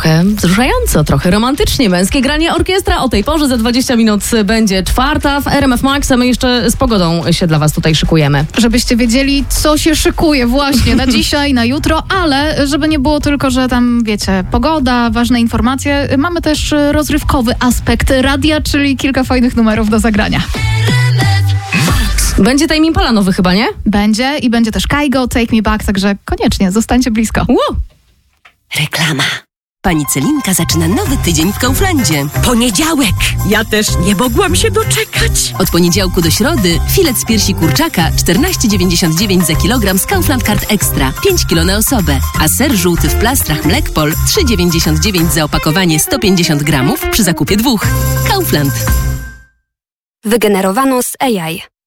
trochę wzruszająco, trochę romantycznie. Męskie granie orkiestra o tej porze za 20 minut będzie 4 w RMF Max, a my jeszcze z pogodą się dla was tutaj szykujemy. Żebyście wiedzieli, co się szykuje właśnie na dzisiaj, na jutro, ale żeby nie było tylko, że tam, wiecie, pogoda, ważne informacje, mamy też rozrywkowy aspekt radia, czyli kilka fajnych numerów do zagrania. Będzie Tame Impala nowy chyba, nie? Będzie i będzie też Kygo, Take Me Back, także koniecznie, zostańcie blisko. Reklama. Pani Celinka zaczyna nowy tydzień w Kauflandzie. Poniedziałek! Ja też nie mogłam się doczekać. Od poniedziałku do środy filet z piersi kurczaka 14,99 za kilogram z Kaufland Card Extra. 5 kg na osobę. A ser żółty w plastrach Mlekpol 3,99 za opakowanie 150 gramów przy zakupie 2. Kaufland. Wygenerowano z AI.